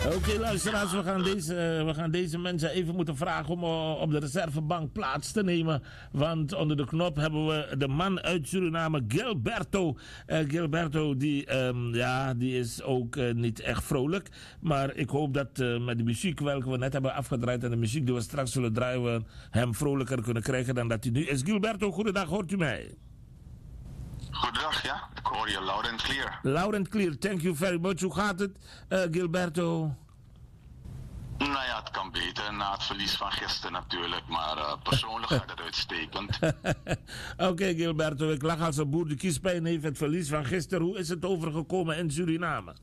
Oké, luisteraars, we gaan deze mensen even moeten vragen om op de reservebank plaats te nemen. Want onder de knop hebben we de man uit Suriname, Gilberto. Gilberto, die is ook niet echt vrolijk. Maar ik hoop dat met de muziek welke we net hebben afgedraaid en de muziek die we straks zullen draaien, we hem vrolijker kunnen krijgen dan dat hij nu is. Gilberto, goedendag, hoort u mij? Goedendag, ja. Ik hoor je loud and clear. Loud and clear, thank you very much. Hoe gaat het, Gilberto? Nou ja, het kan beter na het verlies van gisteren natuurlijk, maar persoonlijk gaat het uitstekend. Oké, Gilberto, ik lach als een boer die kiespijn heeft het verlies van gisteren. Hoe is het overgekomen in Suriname?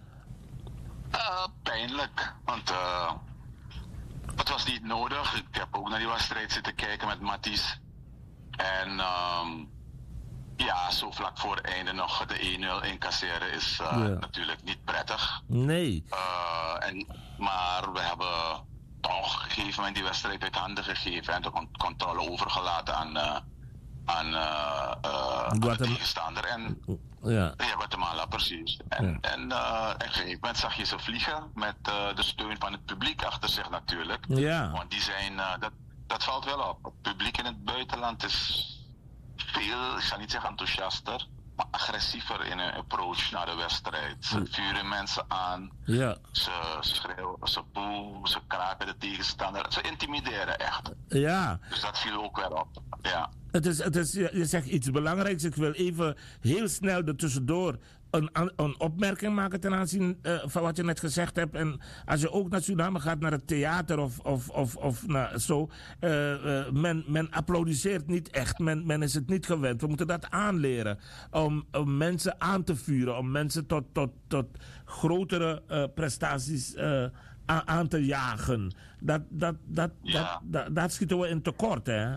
Pijnlijk, want het was niet nodig. Ik heb ook naar die wedstrijd zitten kijken met Matties. En ja, zo vlak voor het einde nog de 1-0 incasseren is natuurlijk niet prettig. Nee. Maar we hebben toch op een gegeven moment die wedstrijd uit handen gegeven en de controle overgelaten aan de tegenstander. En ja, Guatemala, precies. En op een gegeven moment zag je ze vliegen met de steun van het publiek achter zich natuurlijk. Ja. Want die zijn, dat valt wel op. Het publiek in het buitenland is veel, ik zal niet zeggen enthousiaster, maar agressiever in hun approach naar de wedstrijd. Ze vuren mensen aan, ze schreeuwen, ze boe, ze kraken de tegenstander. Ze intimideren echt. Ja. Dus dat viel ook weer op. Ja. Het is, je zegt iets belangrijks. Ik wil even heel snel ertussendoor een opmerking maken ten aanzien van wat je net gezegd hebt. En als je ook naar Suriname gaat, naar het theater of naar zo, men applaudisseert niet echt. Men is het niet gewend. We moeten dat aanleren. Om mensen aan te vuren. Om mensen tot grotere prestaties aan te jagen. Dat schieten we in tekort, hè?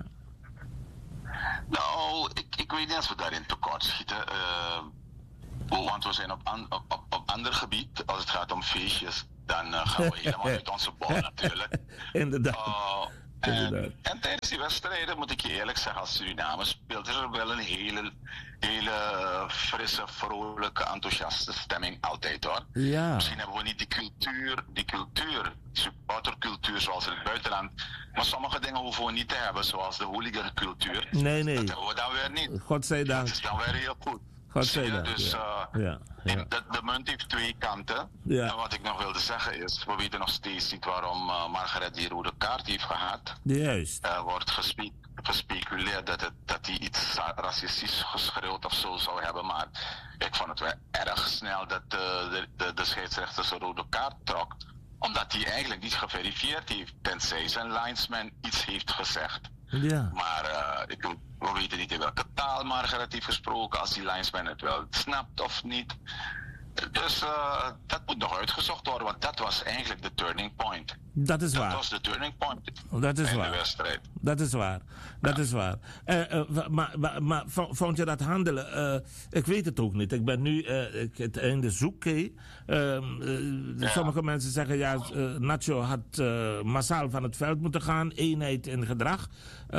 Nou, ik weet niet of we daarin tekort schieten. Want we zijn op ander gebied. Als het gaat om feestjes, dan gaan we helemaal uit onze bol natuurlijk. Inderdaad. En tijdens die wedstrijden, moet ik je eerlijk zeggen, als Suriname speelt er wel een hele frisse, vrolijke, enthousiaste stemming altijd hoor. Ja. Misschien hebben we niet die supportercultuur zoals in het buitenland. Maar sommige dingen hoeven we niet te hebben, zoals de hooligancultuur. Nee. Dat hebben we dan weer niet. Godzijdank. Dat is dan weer heel goed. Godzijdank. Dus de munt heeft twee kanten. Ja. En wat ik nog wilde zeggen is, we weten nog steeds niet waarom Margaret die rode kaart heeft gehad. Juist. Er wordt gespeculeerd dat hij iets racistisch geschreeuwd of zo zou hebben. Maar ik vond het wel erg snel dat de scheidsrechter zijn rode kaart trok. Omdat hij eigenlijk niet geverifieerd heeft, tenzij zijn linesman iets heeft gezegd. Ja. Maar we weten niet in welke taal Margaret heeft gesproken, als die linesman het wel snapt of niet. Dus dat moet nog uitgezocht worden, want dat was eigenlijk de turning point. Dat is waar. Dat was de turning point dat is in waar. De wedstrijd. Dat is waar. Dat is waar. Maar vond je dat handelen? Ik weet het ook niet. Ik ben nu het einde zoek. Sommige mensen zeggen, Nacho had massaal van het veld moeten gaan. Eenheid in gedrag.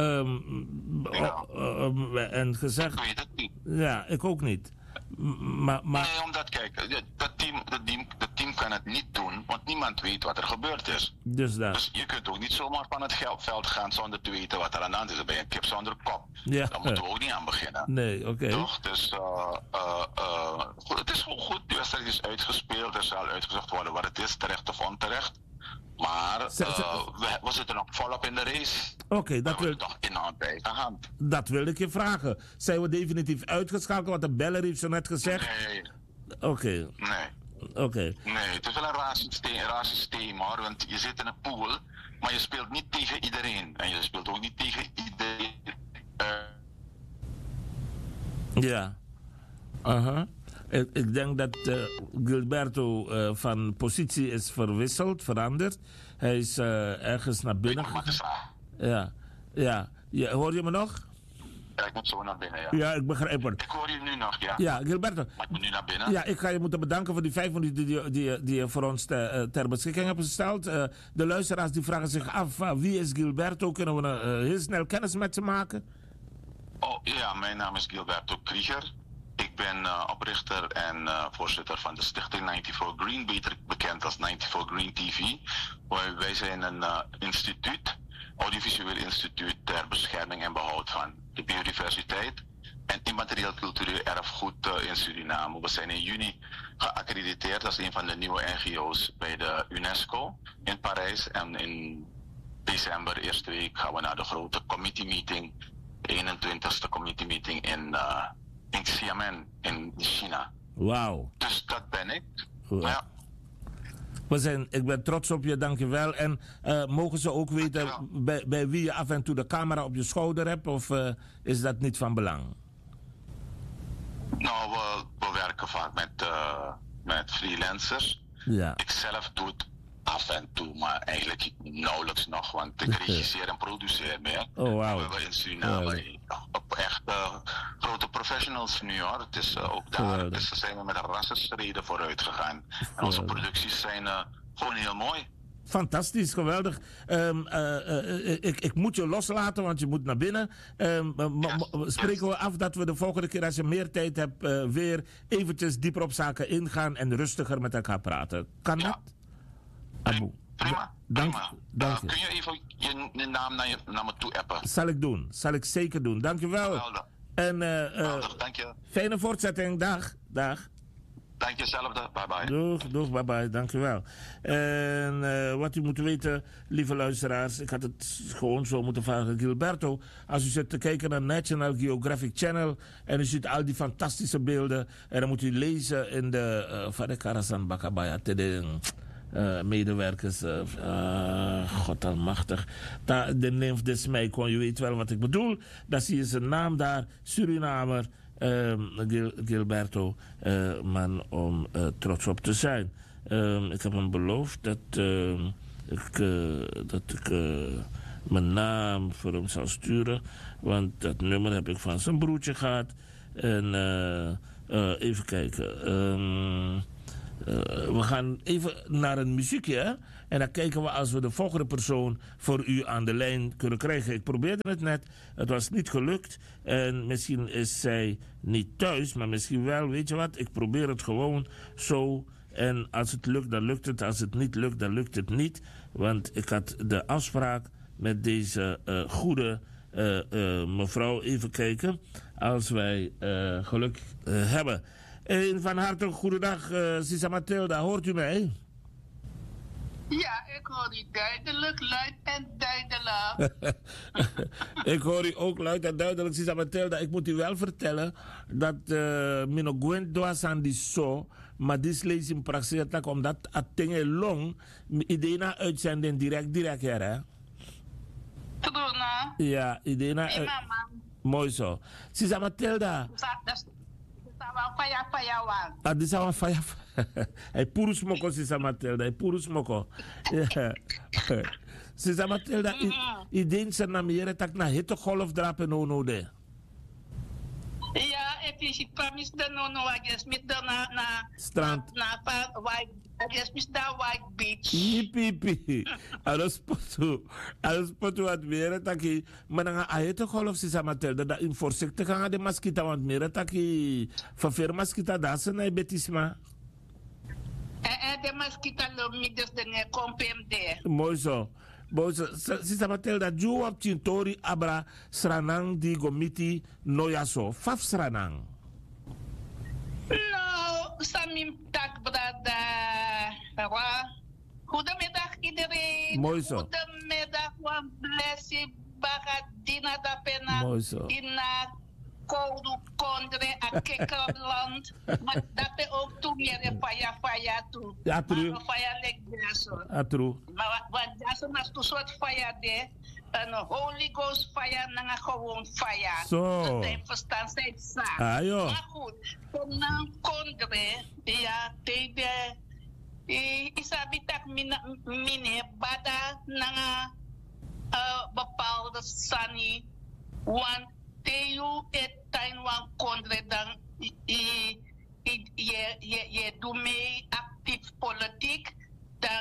En gezegd... Ik weet het niet. Ja, ik ook niet. Maar... Nee, omdat, kijk, dat team kan het niet doen, want niemand weet wat er gebeurd is. Dus je kunt ook niet zomaar van het veld gaan zonder te weten wat er aan de hand is. Dan ben je een kip zonder kop. Ja. Daar moeten we ook niet aan beginnen. Nee, oké. Toch? Dus het is gewoon goed. De wedstrijd is uitgespeeld. Er zal uitgezocht worden wat het is, terecht of onterecht. Maar we zitten nog volop in de race. Oké, dat wil... toch enorm bij de hand. Dat wilde ik je vragen. Zijn we definitief uitgeschakeld? Want de beller heeft zo net gezegd. Nee. Oké. Nee. Oké. Nee, het is wel een raar systeem hoor. Want je zit in een pool, maar je speelt niet tegen iedereen. En je speelt ook niet tegen iedereen. Ja. Aha. Ik denk dat Gilberto van positie is veranderd. Hij is ergens naar binnen gegaan. Ja. Hoor je me nog? Ja, ik moet zo naar binnen, ja. Ja, ik begrijp het. Ik hoor je nu nog, ja. Ja, Gilberto. Maar ik moet nu naar binnen. Ja, ik ga je moeten bedanken voor die 5 minuten die je voor ons ter beschikking hebt gesteld. De luisteraars die vragen zich af, wie is Gilberto? Kunnen we heel snel kennis met ze maken? Oh, ja, mijn naam is Gilberto Krieger. Ik ben oprichter en voorzitter van de stichting 94 Green, beter bekend als 94 Green TV. Wij zijn een instituut, audiovisueel instituut ter bescherming en behoud van de biodiversiteit en immaterieel cultureel erfgoed in Suriname. We zijn in juni geaccrediteerd als een van de nieuwe NGO's bij de UNESCO in Parijs. En in december, eerste week, gaan we naar de grote committee meeting, de 21ste committee meeting in Xiamen in China. Wauw. Dus dat ben ik. Ja. Ik ben trots op je, dankjewel. En mogen ze ook weten bij wie je af en toe de camera op je schouder hebt? Of is dat niet van belang? Nou, we werken vaak met freelancers. Ja. Ik zelf doe het af en toe, maar eigenlijk nauwelijks nog, want ik regisseer en produceer meer. Oh, wow. We hebben in Suriname echt grote professionals nu, hoor. Het is ook daar dus zijn we met een rassenstreden vooruit gegaan. En onze producties zijn gewoon heel mooi. Fantastisch, geweldig. Ik moet je loslaten, want je moet naar binnen. Spreken we af dat we de volgende keer, als je meer tijd hebt, weer eventjes dieper op zaken ingaan en rustiger met elkaar praten. Kan dat? Abu. Prima. Dank je. Kun je even je naam naar me toe appen? Zal ik doen. Zal ik zeker doen. Dank je wel. Geweldig. En dank je. Fijne voortzetting. Dag. Dank jezelf. Bye bye. Doeg, bye bye. Dank je wel. En wat u moet weten, lieve luisteraars, ik had het gewoon zo moeten vragen, Gilberto. Als u zit te kijken naar National Geographic Channel en u ziet al die fantastische beelden, en dan moet u lezen in de Fade Karasan Bakabaya medewerkers, God almachtig. De neem des mij kon, je weet wel wat ik bedoel. Dan zie je zijn naam daar, Surinamer, Gilberto, man om trots op te zijn. Ik heb hem beloofd dat ik mijn naam voor hem zal sturen, want dat nummer heb ik van zijn broertje gehad. En even kijken. We gaan even naar een muziekje, hè? En dan kijken we als we de volgende persoon voor u aan de lijn kunnen krijgen. Ik probeerde het net, het was niet gelukt. En misschien is zij niet thuis, maar misschien wel. Weet je wat, ik probeer het gewoon zo. En als het lukt, dan lukt het. Als het niet lukt, dan lukt het niet. Want ik had de afspraak met deze goede mevrouw. Even kijken, als wij geluk hebben. En van harte goedendag, Sisa Mathilda, hoort u mij? Ja, ik hoor u duidelijk, luid en duidelijk. Ik hoor u ook luid en duidelijk, Sisa Mathilda. Ik moet u wel vertellen dat Mino Gwen doas aan die zo, maar dit lees in praxis omdat het dingen long, idee na uitzending direct her, hè? Trona? Ja, idee na mooi zo. Sisa Mathilda. Dit is een faya. Hij purus moko, Sisa Mathilda. Hij purus moko. Sisa Mathilda, ik denk dat na meer tak na hittegolf drapen no de. Ja, ik promis de no ages met de na strand na white ages met de white beach. Yipi. Alles potu wat meer taki. Maar na a hittegolf, Sisa Mathilda, dat in voorzichtig gaan de maskita want meer taki verveer maskita daar zijn hij betisma. De maskita lo middes de ne kompem de. Mooi zo. Sisa Mathilda, ju op Chintori abra sranang di gomiti noyaso. Faf sranang. Nou, samim tak brada. Goedemiddag iedereen. Mooi zo. Goedemiddag, wan blessie bagadina da pena. Mooi zo. Ina koudu kondre a kekkerland. Maar dat is ook toe meer een faya toe. Ja, true. Maar faya lek jaso. Ja, true. Maar wat jaso nas to soort faya de. Een Holy Ghost fire na gewoon fire. Zo. Dat hij verstaan zijn zaak. Ah, joh. Maar goed, dan kondre, ja, tegen isabi tak mine bada na bepaalde sani, want teyu et time wan kondre dan je doe mee actief politiek, dan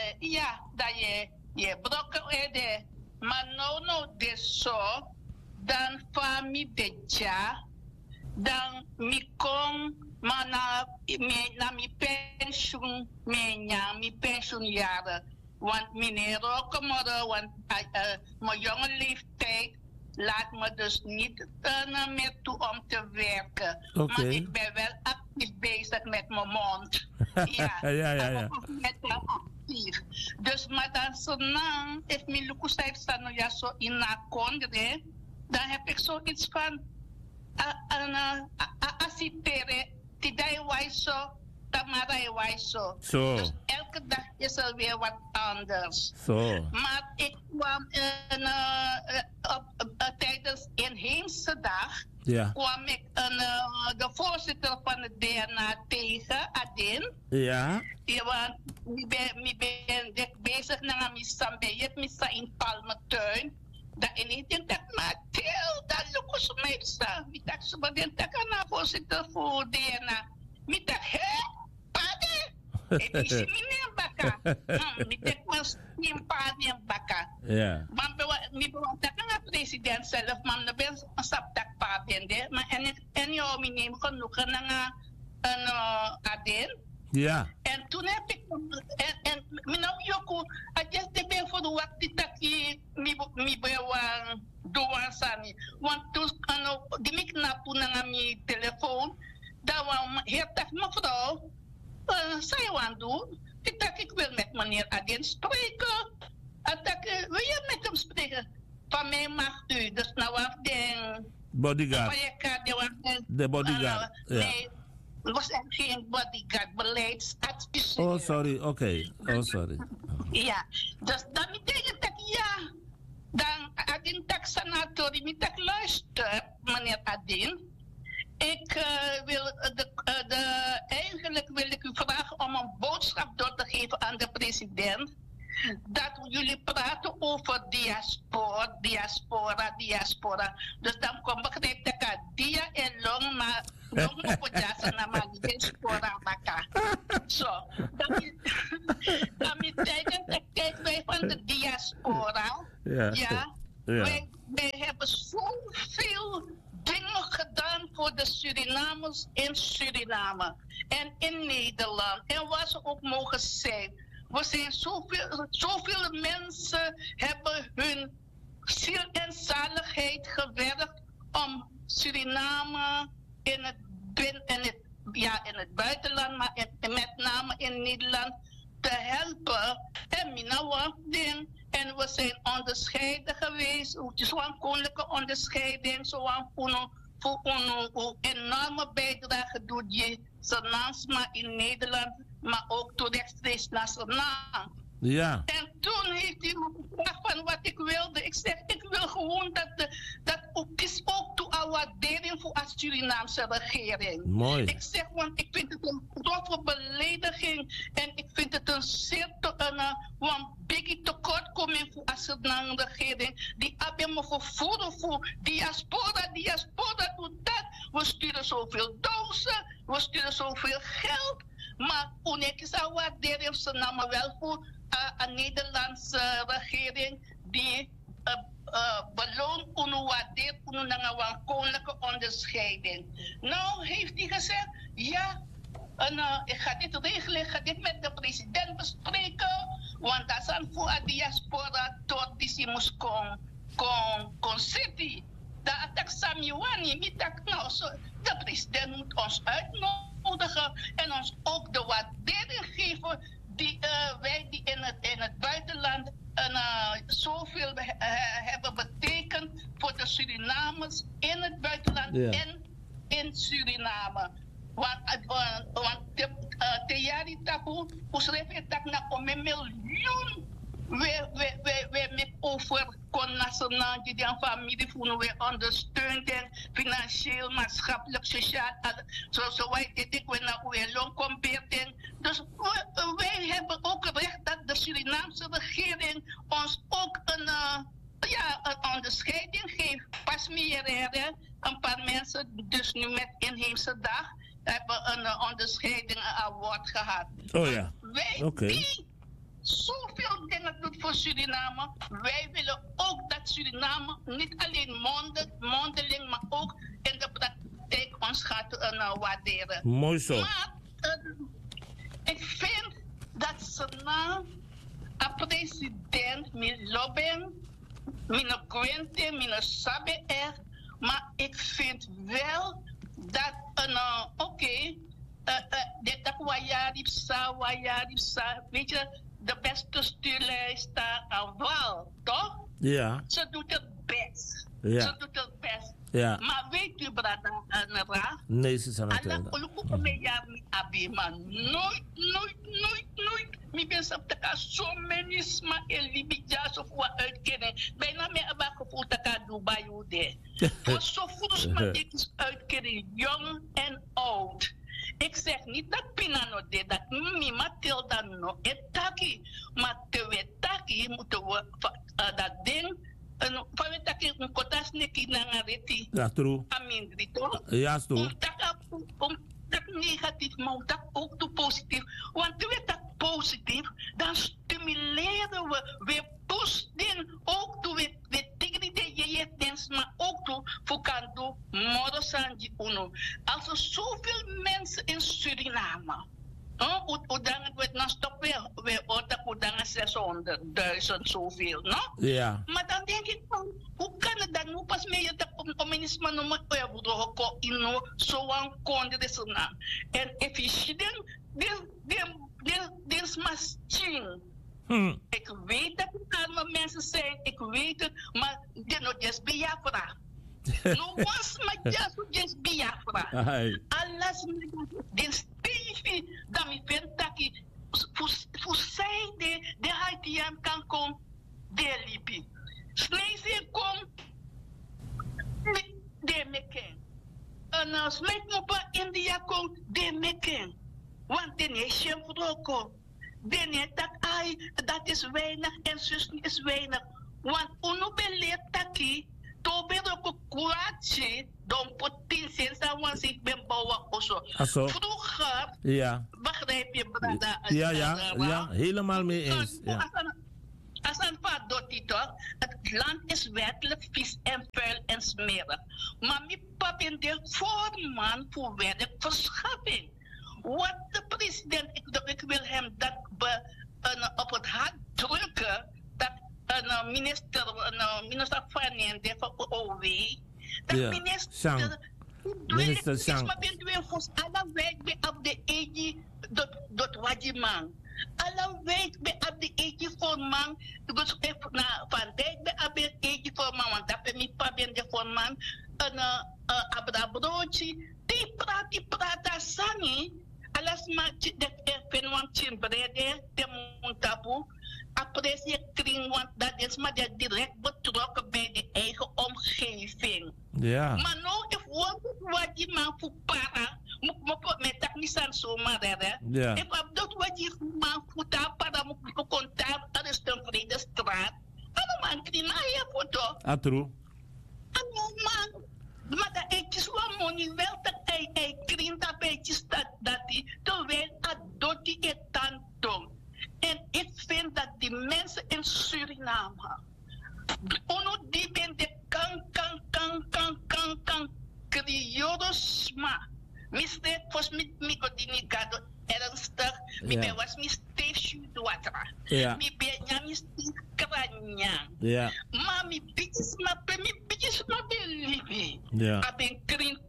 je brokken ede. Maar no, dus zo, dan fami beja, dan mi kon maar na mi pensioen, mi pensioenjaren. Want meneer Rockemorre, want mijn jonge leeftijd laat me dus niet meer toe om te werken. Maar ik ben wel actief bezig met mijn mond. Ja, ja. Actief. Dus maar dan senang, if mi lukusay sa no ya so inakondre, dan heb ik zoiets van asitere, tiday waiso, tamaray waiso. Dus elke dag is er weer wat anders. Maar ik kwam tijdens inheemse dag, kwam ik de voorzitter van het DNA tegen, Adin. Ja. Want ik ben bezig met misa in Palmetuin. Dat in het dat Mathilde, dat lukus meesta. Ik dacht zo dat ik na voorzitter voor DNA. Ik dacht, hè? Pade? Ik zie meneer Baka. Ik dacht, was niet pade Baka. Ja. Maar ik ben de president zelf, maar ik ben een saptak pade. Maar en jou, ik neem genoegen naar een Adin. Ja. En toen heb ik, en minam yoko, adjes de ben voor de wat die taki mi bewang doan sani. Want toen die mik na punanga mi telefoon, daar wou heel dag mevrouw, zij waan doen. Ik wil met meneer Adin spreken. Wil je met hem spreken? Van mij mag u, dus nou af den bodyguard. De bodyguard. Nee. Was er geen bodyguard, beleidsadviseur. Oh, sorry, oké. Oh, sorry. Ja, dus dan betekent dat ja. Dan Adin tak sanatori, niet tak luister, meneer Adin. Eigenlijk wil ik u vragen om een boodschap door te geven aan de president. Dat jullie praten over diaspora. Dus dan kom begrijp dat dia en long, maar long op jasa na diaspora maka. Zo, dan betekent dat kijk wij van de diaspora. Ja. Wij hebben zoveel dingen gedaan voor de Surinamers in Suriname en in Nederland en waar ze ook mogen zijn. We zijn zoveel mensen hebben hun ziel en zaligheid gewerkt om Suriname in het buitenland, maar met name in Nederland te helpen. En we zijn onderscheiden geweest, zo'n koninklijke onderscheiding, voor een enorme bijdrage door je Suriname in Nederland, maar ook door rechtstreeks naar Suriname. Ja. En toen heeft hij me gevraagd van wat ik wilde. Ik zeg, ik wil gewoon dat is ook toe aan waardering voor de Surinaamse regering. Mooi. Ik zeg, want ik vind het een grove belediging en ik vind het een zeer biggie tekortkoming voor de Surinaamse regering. Die hebben me vervoeren voor diaspora doet dat. We sturen zoveel dozen, we sturen zoveel geld. Maar unek is aan waardering, ze namen wel voor een Nederlandse regering die beloont waardeert een koninklijke onderscheiding. Nou heeft hij gezegd, ja, ik ga dit regelen, ik ga dit met de president bespreken, want dat is aan voor de diaspora tot die moest kon zitten. Dat ik Samiwani, de president moet ons uitnodigen en ons ook de waardering geven die wij die in het buitenland zoveel hebben betekend voor de Surinamers in het buitenland en in Suriname. Want Tejari Tapu, schreef je dat na om een miljoen. We met over nationaal die familie voelen we ondersteunen financieel, maatschappelijk, sociaal, zo wij dit ik we naar Oelong competen. Dus wij hebben ook recht dat de Surinaamse regering ons ook een onderscheiding geeft. Pas meer een paar mensen, dus nu met inheemse dag, hebben een onderscheiding, een award gehad. Oh ja. Wij zoveel dingen doet voor Suriname. Wij willen ook dat Suriname niet alleen mondeling, maar ook in de praktijk politiek ons gaat waarderen. Mooi zo. Maar ik vind dat ze na een president met lobben, met Gwente, met Sabe er, maar ik vind wel dat dat Wayaripsa, weet je, de beste stuurlijst aan wal, toch? Ja. Ze doet het best. Ja. Ze doet het best. Ja. Maar weet u, brada, Nara? Nee, ze zijn het Alla wel. olukuko me jaar mi abi, maar nooit. Mi ben sap taka so many sma elibi jas of wat uitkennen. Bijna me abak gevoel taka Dubai ude. Voor zo vroeg sma dit is uitkennen, jong en oud. Ik zeg niet dat Pinano deed, dat mi Matilda no etaki. Maar te taki moeten we dat ding. Van we taki een kotas neki nangareti. Ja, true. Amin, toch? Ja, true. Om dat negatief, maar dat ook te positief. Want we dat positief, dan stimuleren we pushen ook toe we tegen die dens, maar ook toe voor kan doen Morosanji Uno. Als er zoveel mensen in Suriname, dan wordt dan stop weer dan 600.000 zoveel, no? Ja. Maar dan denk ik van, hoe kan het dan nu pas mee dat communisme nog maar overal in zo'n conditie na? En efficiënt, dit is machine. Ik weet dat het arme mensen zijn, ik weet het, maar dit nog just Biafra. No was maar just Biafra. Alles met Stevie, dat mi pentaki, voor zij de Haitian kan komen, de Libi. Snijzen kom, de meken. En sluit me op India kom, de meken. Want de nation vroko. De net dat is weinig en zus is weinig. Want uno beleert taki, to beroko kuatje, don potentie, want ik ben bouwen osso. Vroeger, ja. Begrijp je, brada? Ja, helemaal mee eens. Ja. Als een vader doet die toch, het land is werkelijk vies en vuil en smerig. Maar mijn papa is de voorman voor werkverschaffing. Wat de president, ik wil hem dat op het hart drukken, dat een minister van van OW, dat minister Sang, maar ben je volgens alle wijk bij op de egie dat wajiman. Alle wijk bij op de egie voor man, dus van dijk bij op de egie voor man, want dat ben ik pa ben de voor man, een abrabroodje, die praat sangi. Alas maar de fenomen brede de montabu appreciëer kring want dat is maar direct betrokken bij de eigen omgeving. Ja. Maar nou if wat die man voor para moet met dat niet aan zomaar hè. Ja. If op dat wat die man voor para moet contact dat is de Vredestraat. Allemaal kring je foto. Atru. Man. Maar dat is wel money wel dat hij kring dat beetje dat die terwijl dat die het dan doen. En ik vind dat die mensen in Suriname ono die ben de kan criolosma. Mister was met migodinigado ernstig. Mi ben was mister Shuduatra. Mi ben ja mister Kranya. Maar mi bitches ma believe. Aben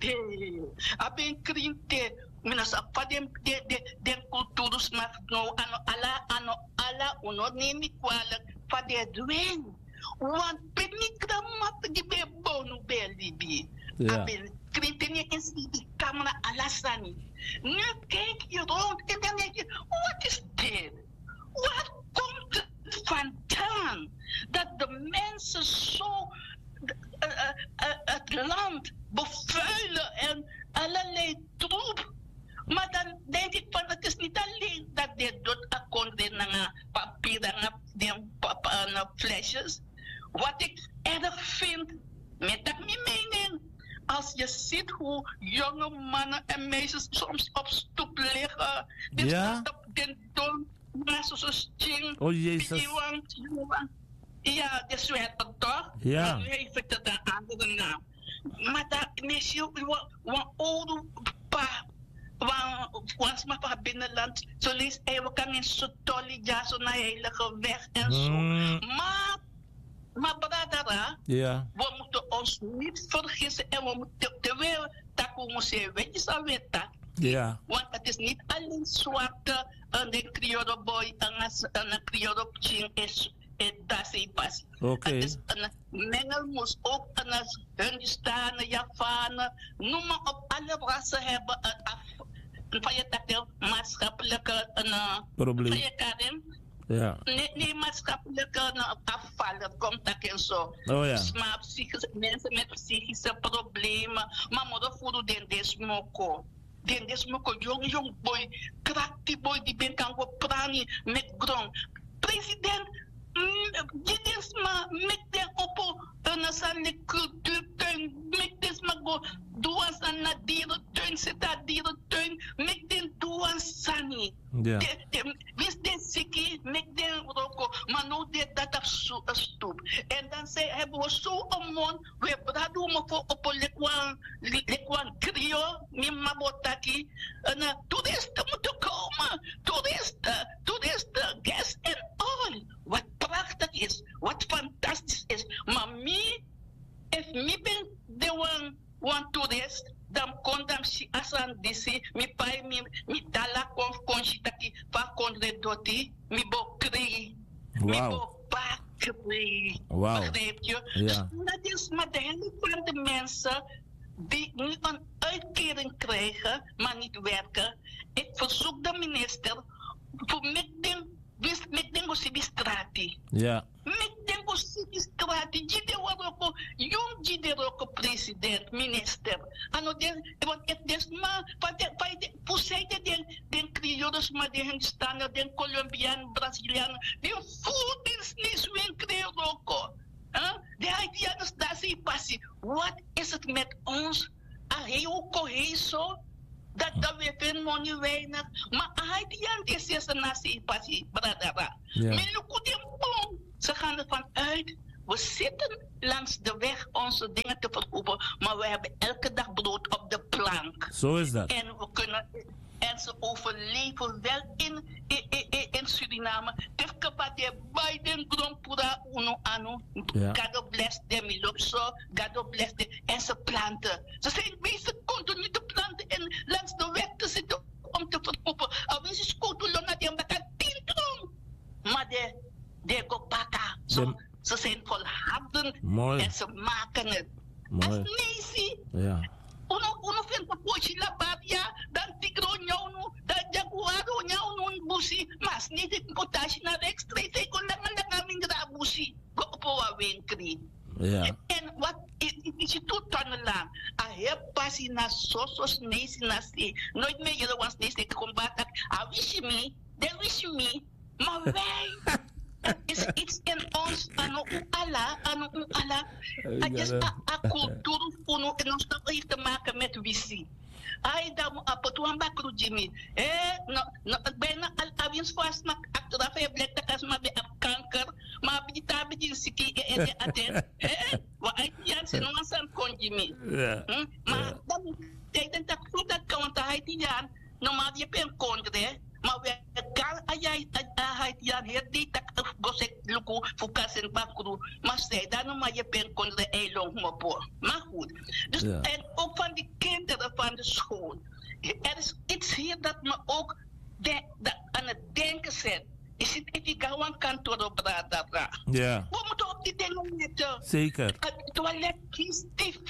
krinte. Minas apa den kulturus maar no ala uno nemi kwala pa de dwen. Want penikramma di be bonu belibi. Aben krinte ni in die camera alasani. Nu kijk je rond en dan denk je, wat is dit? Waar komt het vandaan? Dat de mensen zo het land bevuilen en allerlei troep. Maar dan denk ik van, het is niet alleen dat dit doet akkoord naar papier en flesjes. Wat ik erg vind, met dat mijn mening, als je ziet hoe jonge mannen en meisjes soms op stoep liggen, dit staat op den don, maar zoals Ching, oh Jezus. Ja, de zwerver toch? Ja. Nu heeft het een andere naam. Maar dat mensen wan oude pa want maar van binnenland zo lees we kan in Sotoli ja zo naar heilige weg en zo. Maar bradara, we moeten ons niet vergissen en we moeten terwijl dat we moeten wetjes aan weten. Ja. Want het is niet alleen zwarte en de Creole boy en een Creole ching is. Dat is pas. Oké. Het is een mengelmoes ook een Hindustanen, Javanen, noem maar op, alle rassen hebben een van je takel maatschappelijke probleem. Van je karin. Ja. Nee, maatschappelijke afvallen komt dat en zo. Oh ja. Maar mensen met psychische problemen, maar moeten voelen den desmoko. Den desmoko, jong boy, krachtig boy, die ben kan go prani met grond. President, dit is maar met de oppo een sanne cultuurtuin, met des maar go doan sanna dierentuin, zet dat dierentuin, met den doan sanni. Ja. Wist de sikkie, met den roko, maar nou dit dat op stoep. En dan hebben we zo een mond, we braden me voor op lekwan krio, mima botaki, en toeristen moeten komen, toeristen, gas en all. Wat prachtig is, wat fantastisch is. Maar if me ben de one toerist, dan kon dan si asan disi, mi pai mi dala konshitaki, pa kondre doti, mi bo krei, mi bo pa krei. Begrijp je? Ja. Dat is maar de helft van de mensen die nu een uitkering krijgen, maar niet werken. Ik verzoek de minister voor met den strati. Ja. Met den strati. Jide waroko, jong jide roko president, minister. Ano den, want het is maar, pusijde den Creoles, maar den Hindustanen, den Colombian, Brazilian, den voedingsnis winkre roko. De Haitianos daar zijn passie. Wat is het met ons? Heel coheso. Dat we vinden nu weinig. Maar Haitian is een natie passie, bradara. Ze gaan ervan uit. We zitten langs de weg onze dingen te verkopen, maar we hebben elke dag brood op de plank. Zo is dat. En we kunnen. En ze overleven wel in Suriname. Tefkapa de Biden Grompura Uno Ano. God bless them, Ilopso. God bless them. En ze planten. Ze zijn bezig continu te planten en langs de weg te zitten om te verkopen. Al is het skotulon dat je elkaar tintron. Maar de gopaka. Ze zijn volharden en ze maken het. Als natie. Ja. Uno vindt een poosje labadia, dan tigro nyauw, dan jaguaro nyauw busi, mas niet ik potasje naar extra, ik kon lang mingra busi, go op een winkri. Ja. En wat is je toe tonnelaan? A heb passie na sosos nesi na si, nooit meer jullie was nesi combatak. A wish me, they wish me, maar wij. Er is iets in ons, ano ala. Het is een cultuur en ons dat heeft te maken met visie. Ay, dan apotuan bakru Jimmy. Bijna al avins vast mak achteraf je blijkt dat als maar bij kanker, maar bij die tabetje siki en aten. Wat hij Jansen nog aan kon Jimmy. Maar dan denk dat goed dat kan want hij die Jan normaal je pen kondre. Maar we gaan Haitian hier die tak gosek luku fukasen bakru. Maar zij dan maar je pen kondre eilong mopo. Maar goed. Dus en ook van die kinderen van de school. Er is iets hier dat me ook aan het denken zet. Is het even kantoor op radar? Ja. We moeten op die dingen letten. Zeker. Het toilet fisti.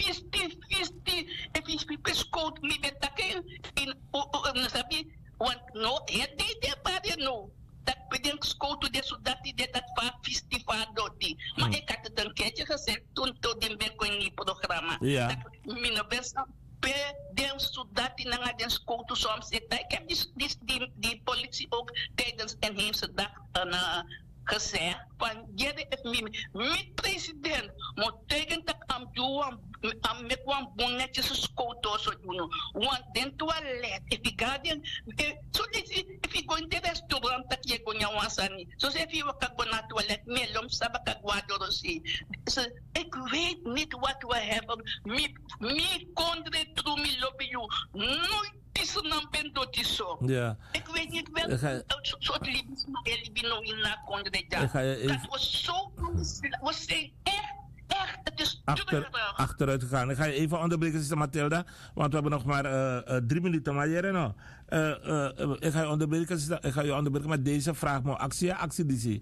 Even pescoot met de takken in sabi. Want no, het deed je no. Dat bedenk scoot de zodat die dat vaak fisti vaak doet. Maar ik had het een keertje gezegd toen die ben in het programma. Ja. Dat mijn beste per den zodat die naar den scoot soms zit. Ik heb die politie ook tijdens een heemse dag gezegd van jede met president moet tegen dat am doen met wan bonnetjes scoto zo doen want den toilet if you garden so if you go in the restaurant dat je kon jou wasani so if you wakak na toilet melom sabak guadoro si so ik weet niet wat we hebben me kondre tru mi lobby you nooit is er dan ben tot is zo. Ja. Ik weet niet welke soort libino in na kondre daar. Dat was zo, we zijn echt, het is achteruit gegaan. Ik ga je even onderbreken, sister Mathilda, want we hebben nog maar 3 minuten. Maar Jereno, ik ga je onderbreken met deze vraag. Maar actie die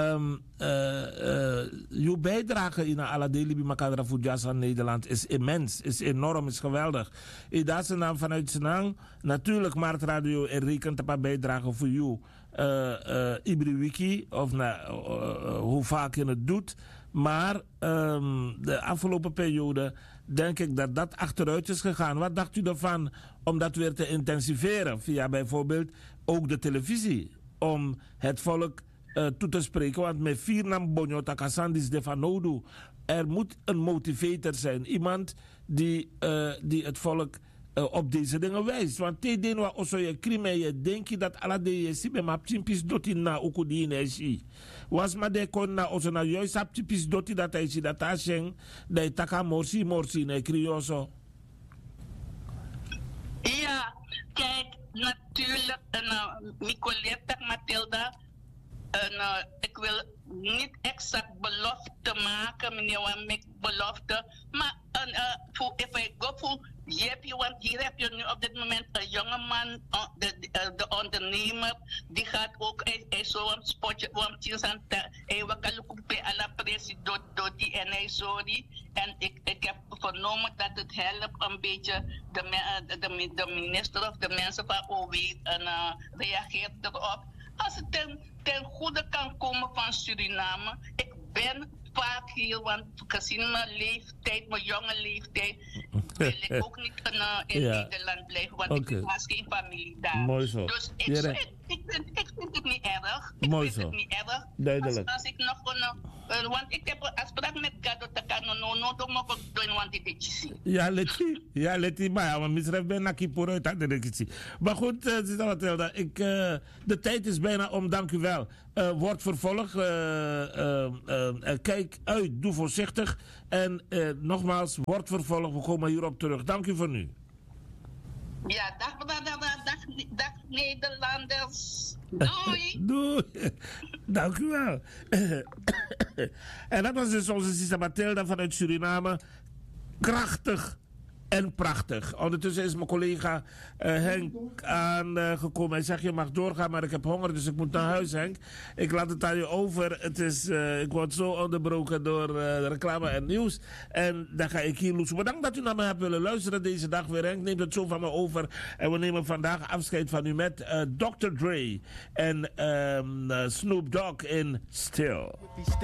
je bijdrage in alle delen bij Makadra Fudjas aan Nederland is immens, is enorm, is geweldig. En dat is dan vanuit Senang, natuurlijk Maart Radio en rekent een paar bijdragen voor jou. Ibri Wiki, of hoe vaak je het doet. Maar de afgelopen periode denk ik dat dat achteruit is gegaan. Wat dacht u ervan om dat weer te intensiveren? Via bijvoorbeeld ook de televisie. Om het volk toe te spreken. Want met 4 nam Bonjo Takasandis de Vanodu. Er moet een motivator zijn. Iemand die het volk op deze dingen wijst. Want te den wa oso je krime je denk je dat alle de je sibe map chimpis doti na ukudi energie. Was maar de kon na oso na juist ap chimpis doti dat hij si dat hij zegt dat je taka morsi ne krioso. Ja, kijk, natuurlijk, mijn collega Mathilda, ik wil niet exact belofte maken, meneer Wamik, belofte, maar if I go voor want hier heb je nu op dit moment een jongeman, de ondernemer, die gaat ook zo'n spotje, hij wakalukupe à la president die en hij sorry. En ik heb vernomen dat het helpt een beetje de minister of de mensen van OW reageert erop. Als het ten goede kan komen van Suriname, ik ben vaak hier, want gezien mijn leeftijd, mijn jonge leeftijd, wil ik ook niet in Nederland blijven, want ik heb haast geen familie daar. Mooi zo. Dus ik vind het niet erg. Duidelijk. Als ik nog want ik heb een afspraak met Gado Takano, no mogen doen, want ik het zie. Ja, leti, maar misref ben na kiporo uit de rekitsi. Maar goed, Sister Mathilda, de tijd is bijna om, dank u wel. Wordt vervolg, kijk uit, doe voorzichtig. En nogmaals, wordt vervolg, we komen hierop terug. Dank u voor nu. Ja, dag Nederlanders. Doei. Doei. Dank u wel. En dat was dus onze Sister Mathilda vanuit Suriname. Krachtig en prachtig. Ondertussen is mijn collega Henk aangekomen. Hij zegt, je mag doorgaan, maar ik heb honger, dus ik moet naar huis, Henk. Ik laat het aan je over. Ik word zo onderbroken door reclame en nieuws. En dan ga ik hier loesen. Bedankt dat u naar me hebt willen luisteren deze dag weer, Henk. Neemt het zo van me over. En we nemen vandaag afscheid van u met Dr. Dre en Snoop Dogg in Still.